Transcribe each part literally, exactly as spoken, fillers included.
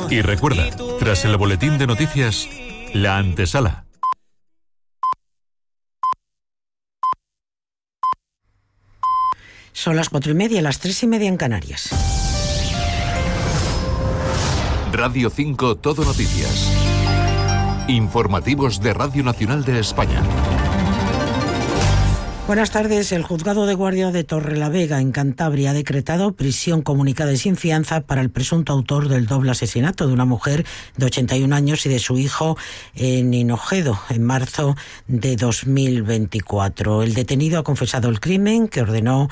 Y recuerda, tras el boletín de noticias, la antesala. Son las cuatro y media, las tres y media en Canarias. Radio cinco Todo Noticias. Informativos de Radio Nacional de España. Buenas tardes. El juzgado de guardia de Torrelavega, en Cantabria, ha decretado prisión comunicada y sin fianza para el presunto autor del doble asesinato de una mujer de ochenta y un años y de su hijo en Hinojedo, en marzo de dos mil veinticuatro. El detenido ha confesado el crimen que ordenó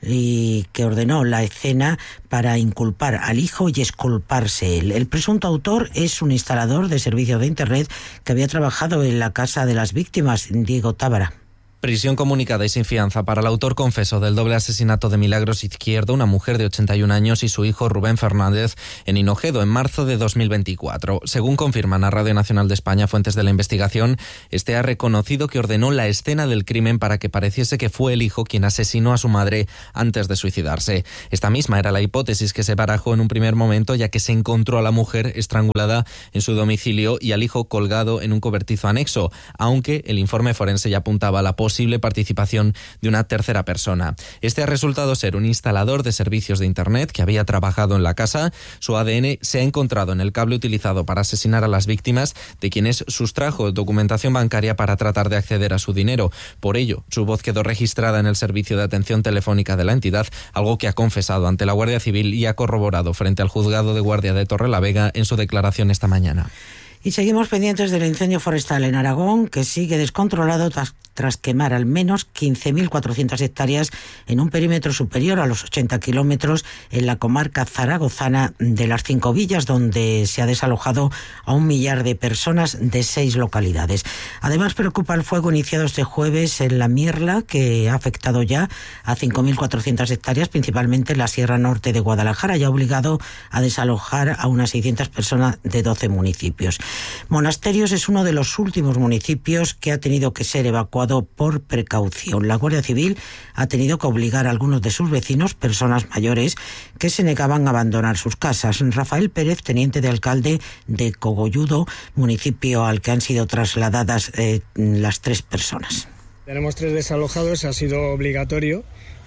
y que ordenó la escena para inculpar al hijo y exculparse él. El presunto autor es un instalador de servicios de Internet que había trabajado en la casa de las víctimas, Diego Tábara. Prisión comunicada y sin fianza para el autor confeso del doble asesinato de Milagros Izquierdo, una mujer de ochenta y un años, y su hijo Rubén Fernández, en Hinojedo, en marzo de dos mil veinticuatro. Según confirman a Radio Nacional de España fuentes de la investigación, este ha reconocido que ordenó la escena del crimen para que pareciese que fue el hijo quien asesinó a su madre antes de suicidarse. Esta misma era la hipótesis que se barajó en un primer momento, ya que se encontró a la mujer estrangulada en su domicilio y al hijo colgado en un cobertizo anexo, aunque el informe forense ya apuntaba a la posibilidad posible participación de una tercera persona. Este ha resultado ser un instalador de servicios de Internet que había trabajado en la casa. Su A D N se ha encontrado en el cable utilizado para asesinar a las víctimas, de quienes sustrajo documentación bancaria para tratar de acceder a su dinero. Por ello, su voz quedó registrada en el servicio de atención telefónica de la entidad, algo que ha confesado ante la Guardia Civil y ha corroborado frente al juzgado de guardia de Torrelavega en su declaración esta mañana. Y seguimos pendientes del incendio forestal en Aragón, que sigue descontrolado tras, tras quemar al menos quince mil cuatrocientas hectáreas en un perímetro superior a los ochenta kilómetros en la comarca zaragozana de Las Cinco Villas, donde se ha desalojado a un millar de personas de seis localidades. Además, preocupa el fuego iniciado este jueves en la Mierla, que ha afectado ya a cinco mil cuatrocientas hectáreas, principalmente en la Sierra Norte de Guadalajara, y ha obligado a desalojar a unas seiscientas personas de doce municipios. Monasterios es uno de los últimos municipios que ha tenido que ser evacuado por precaución. La Guardia Civil ha tenido que obligar a algunos de sus vecinos, personas mayores, que se negaban a abandonar sus casas. Rafael Pérez, teniente de alcalde de Cogolludo, municipio al que han sido trasladadas eh, las tres personas. Tenemos tres desalojados, ha sido obligatorio.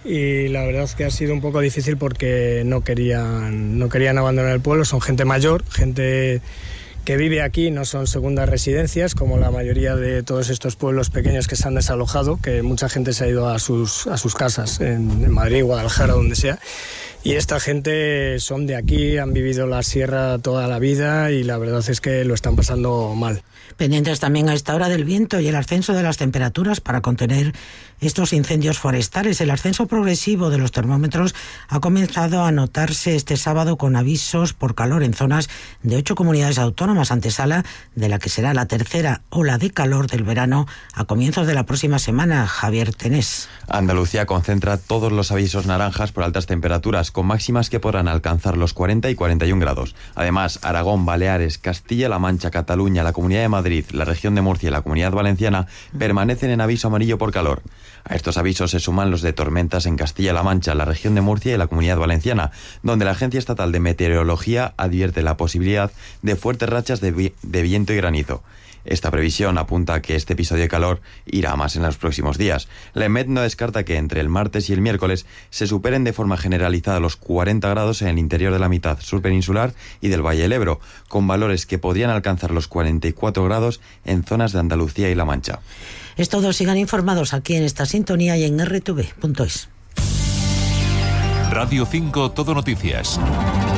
Y la verdad es que ha sido un poco difícil porque no querían, no querían abandonar el pueblo. Son gente mayor, gente que vive aquí, no son segundas residencias como la mayoría de todos estos pueblos pequeños que se han desalojado, que mucha gente se ha ido a sus, a sus casas en, en Madrid, Guadalajara, donde sea. Y esta gente son de aquí, han vivido la sierra toda la vida y la verdad es que lo están pasando mal. Pendientes también a esta hora del viento y el ascenso de las temperaturas para contener estos incendios forestales. El ascenso progresivo de los termómetros ha comenzado a notarse este sábado con avisos por calor en zonas de ocho comunidades autónomas, antesala de la que será la tercera ola de calor del verano a comienzos de la próxima semana. Javier Tenés. Andalucía concentra todos los avisos naranjas por altas temperaturas, con máximas que podrán alcanzar los cuarenta y cuarenta y un grados. Además, Aragón, Baleares, Castilla-La Mancha, Cataluña, la Comunidad de Madrid, la región de Murcia y la Comunidad Valenciana permanecen en aviso amarillo por calor. A estos avisos se suman los de tormentas en Castilla-La Mancha, la región de Murcia y la Comunidad Valenciana, donde la Agencia Estatal de Meteorología advierte la posibilidad de fuertes rachas de, vi- de viento y granizo. Esta previsión apunta a que este episodio de calor irá más en los próximos días. La EMET no descarta que entre el martes y el miércoles se superen de forma generalizada los cuarenta grados en el interior de la mitad sur peninsular y del Valle del Ebro, con valores que podrían alcanzar los cuarenta y cuatro grados en zonas de Andalucía y La Mancha. Es todo, sigan informados aquí en esta sintonía y en erre te ve punto es. Radio cinco Todo Noticias.